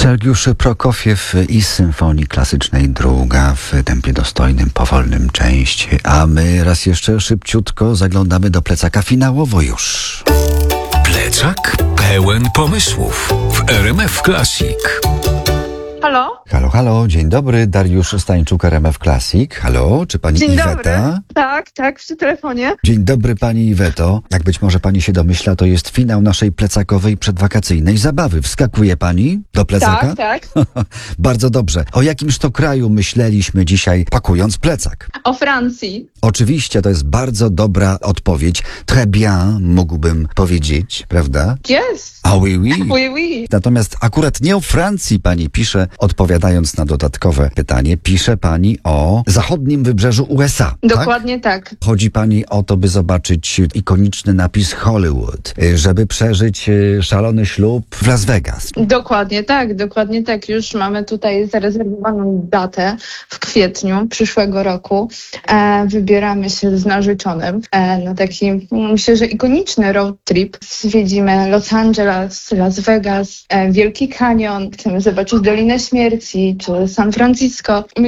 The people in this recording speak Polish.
Sergiusz Prokofiew i z Symfonii Klasycznej druga w tempie dostojnym, powolnym część. A my raz jeszcze szybciutko zaglądamy do plecaka finałowo już. Plecak pełen pomysłów w RMF Classic. Halo? Halo, halo, dzień dobry, Dariusz Stańczuk, RMF Classic. Halo, czy pani Dzień Iweta? dobry. Tak, przy telefonie. Dzień dobry pani Iweto. Jak być może pani się domyśla, to jest finał naszej plecakowej przedwakacyjnej zabawy. Wskakuje pani do plecaka? Tak. Bardzo dobrze. O jakimż to kraju myśleliśmy dzisiaj, pakując plecak? O Francji. Oczywiście, to jest bardzo dobra odpowiedź. Très bien, mógłbym powiedzieć, prawda? Yes. Ah oui, oui. Oui. Natomiast akurat nie o Francji pani pisze, odpowiadając na dodatkowe pytanie, pisze pani o zachodnim wybrzeżu USA. Dokładnie tak. Chodzi pani o to, by zobaczyć ikoniczny napis Hollywood, żeby przeżyć szalony ślub w Las Vegas. Dokładnie tak. Już mamy tutaj zarezerwowaną datę w kwietniu przyszłego roku. Wybieramy się z narzeczonym na taki, myślę, że ikoniczny road trip. Zwiedzimy Los Angeles, Las Vegas, Wielki Kanion, chcemy zobaczyć Dolinę Śmierci czy San Francisco.